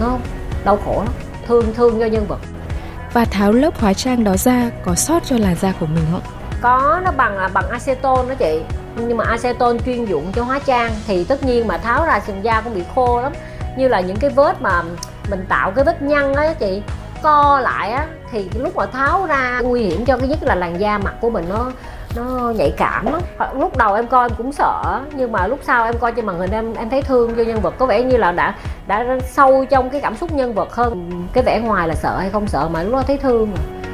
không? Đau khổ lắm, thương cho nhân vật. Và tháo lớp hóa trang đó ra có sót cho làn da của mình không? Có, nó bằng acetone đó chị. Nhưng mà acetone chuyên dụng cho hóa trang thì tất nhiên mà tháo ra sườn da cũng bị khô lắm. Như là những cái vết mà mình tạo cái vết nhăn á chị, co lại á, thì lúc mà tháo ra nguy hiểm cho cái nhất là làn da mặt của mình nó nhạy cảm lắm. Lúc đầu em coi em cũng sợ, nhưng mà lúc sau em coi trên màn hình em thấy thương cho nhân vật, có vẻ như là đã sâu trong cái cảm xúc nhân vật hơn cái vẻ ngoài là sợ hay không sợ, mà lúc đó thấy thương.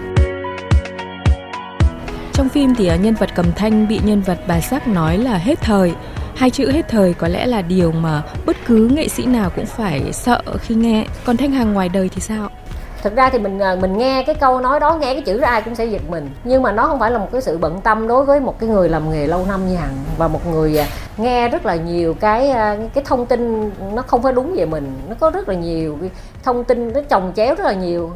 Trong phim thì nhân vật Cầm Thanh bị nhân vật Bà Sắc nói là hết thời. Hai chữ hết thời có lẽ là điều mà bất cứ nghệ sĩ nào cũng phải sợ khi nghe. Còn Thanh Hằng ngoài đời thì sao? Thực ra thì mình nghe cái câu nói đó, nghe cái chữ đó ai cũng sẽ giật mình. Nhưng mà nó không phải là một cái sự bận tâm đối với một cái người làm nghề lâu năm như Hằng, và một người nghe rất là nhiều cái thông tin nó không phải đúng về mình. Nó có rất là nhiều thông tin nó chồng chéo rất là nhiều.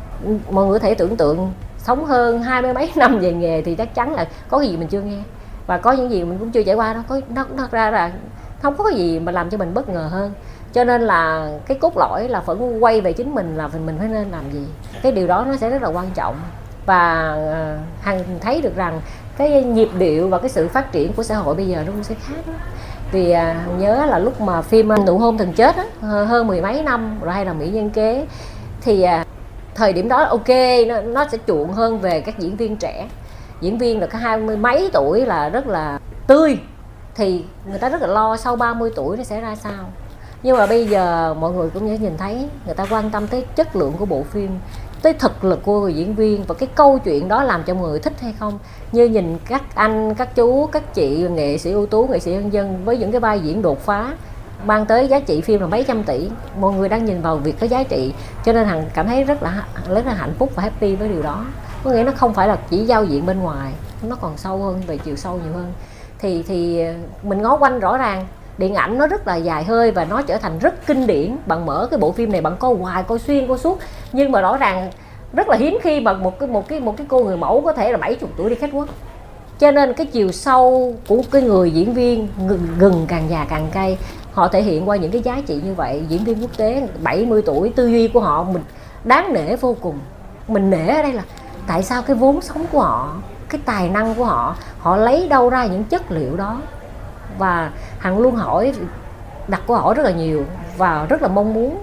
Mọi người có thể tưởng tượng sống hơn 20 mấy năm về nghề thì chắc chắn là có cái gì mình chưa nghe, và có những gì mình cũng chưa trải qua đó. Nó ra là không có cái gì mà làm cho mình bất ngờ hơn. Cho nên là cái cốt lõi là vẫn quay về chính mình, là mình phải nên làm gì. Cái điều đó nó sẽ rất là quan trọng. Và Hằng thấy được rằng cái nhịp điệu và cái sự phát triển của xã hội bây giờ nó cũng sẽ khác đó. Vì Hằng nhớ là lúc mà phim Nụ Hôn Thần Chết á, hơn 10 mấy năm rồi, hay là Mỹ Nhân Kế, thì thời điểm đó ok, nó sẽ chuộng hơn về các diễn viên trẻ. Diễn viên là có 20 mấy tuổi là rất là tươi, thì người ta rất là lo sau 30 tuổi nó sẽ ra sao. Nhưng mà bây giờ mọi người cũng nhìn thấy người ta quan tâm tới chất lượng của bộ phim, tới thực lực của người diễn viên, và cái câu chuyện đó làm cho mọi người thích hay không. Như nhìn các anh, các chú, các chị nghệ sĩ ưu tú, nghệ sĩ nhân dân với những cái vai diễn đột phá, mang tới giá trị phim là mấy trăm tỷ, mọi người đang nhìn vào việc có giá trị. Cho nên Hằng cảm thấy rất là hạnh phúc và happy với điều đó. Có nghĩa nó không phải là chỉ giao diện bên ngoài, nó còn sâu hơn, về chiều sâu nhiều hơn. Thì mình ngó quanh rõ ràng điện ảnh nó rất là dài hơi và nó trở thành rất kinh điển. Bạn mở cái bộ phim này bạn coi hoài, coi xuyên, coi suốt, nhưng mà rõ ràng rất là hiếm khi mà một cái cô người mẫu có thể là 70 tuổi đi khách quốc. Cho nên cái chiều sâu của cái người diễn viên gừng càng già càng cay. Họ thể hiện qua những cái giá trị như vậy. Diễn viên quốc tế 70 tuổi, tư duy của họ mình đáng nể vô cùng. Mình nể ở đây là tại sao cái vốn sống của họ, cái tài năng của họ, họ lấy đâu ra những chất liệu đó. Và Hằng luôn đặt câu hỏi rất là nhiều, và rất là mong muốn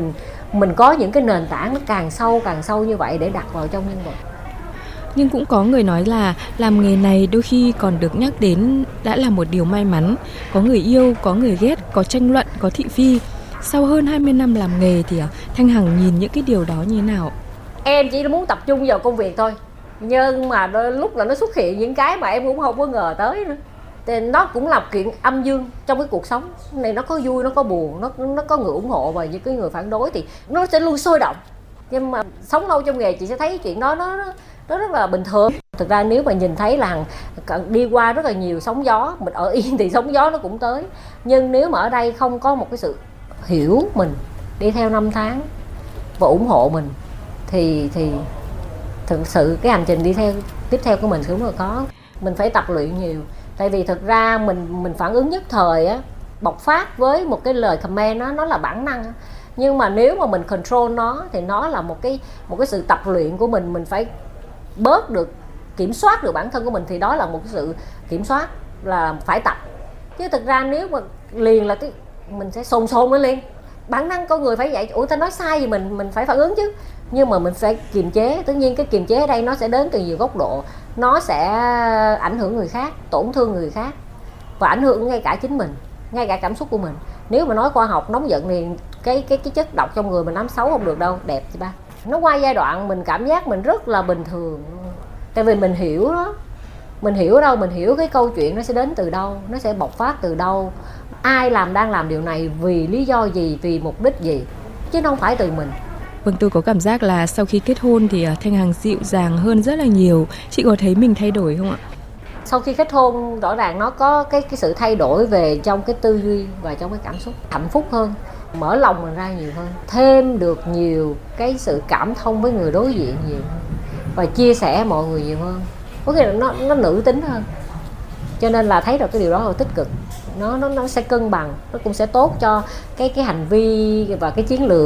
mình có những cái nền tảng nó càng sâu như vậy để đặt vào trong nhân vật. Nhưng cũng có người nói là làm nghề này đôi khi còn được nhắc đến đã là một điều may mắn. Có người yêu, có người ghét, có tranh luận, có thị phi. Sau hơn 20 năm làm nghề thì Thanh Hằng nhìn những cái điều đó như thế nào? Em chỉ muốn tập trung vào công việc thôi, nhưng mà đôi lúc là nó xuất hiện những cái mà em cũng không có ngờ tới nữa. Thì nó cũng là chuyện âm dương trong cái cuộc sống này, nó có vui, nó có buồn, nó có người ủng hộ và những cái người phản đối, thì nó sẽ luôn sôi động. Nhưng mà sống lâu trong nghề chị sẽ thấy cái chuyện đó nó rất là bình thường. Thực ra nếu mà nhìn thấy là đi qua rất là nhiều sóng gió, mình ở yên thì sóng gió nó cũng tới. Nhưng nếu mà ở đây không có một cái sự hiểu mình, đi theo năm tháng và ủng hộ mình, thì thực sự cái hành trình tiếp theo của mình cũng rất là khó. Mình phải tập luyện nhiều. Tại vì thực ra mình phản ứng nhất thời á, bộc phát với một cái lời comment đó, nó là bản năng. Nhưng mà nếu mà mình control nó thì nó là một cái sự tập luyện của mình phải bớt được, kiểm soát được bản thân của mình, thì đó là một cái sự kiểm soát là phải tập. Chứ thực ra nếu mà liền là mình sẽ sồn nó liền. Bản năng con người phải vậy. Ủa ta nói sai gì mình phải phản ứng chứ. Nhưng mà mình phải kiềm chế. Tất nhiên cái kiềm chế ở đây nó sẽ đến từ nhiều góc độ. Nó sẽ ảnh hưởng người khác, tổn thương người khác, và ảnh hưởng ngay cả chính mình, ngay cả cảm xúc của mình. Nếu mà nói khoa học nóng giận thì cái chất độc trong người mình nắm xấu không được đâu, đẹp chứ ba. Nó qua giai đoạn mình cảm giác mình rất là bình thường. Tại vì mình hiểu đó. Mình hiểu cái câu chuyện nó sẽ đến từ đâu, nó sẽ bộc phát từ đâu, ai đang làm điều này vì lý do gì, vì mục đích gì, chứ không phải từ mình. Vâng, tôi có cảm giác là sau khi kết hôn thì Thanh Hằng dịu dàng hơn rất là nhiều. Chị có thấy mình thay đổi không ạ? Sau khi kết hôn rõ ràng nó có cái sự thay đổi về trong cái tư duy và trong cái cảm xúc, hạnh phúc hơn, mở lòng mình ra nhiều hơn, thêm được nhiều cái sự cảm thông với người đối diện nhiều hơn, và chia sẻ mọi người nhiều hơn. Có nghĩa là nó nữ tính hơn. Cho nên là thấy được cái điều đó là tích cực. Nó sẽ cân bằng, nó cũng sẽ tốt cho cái hành vi và cái chiến lược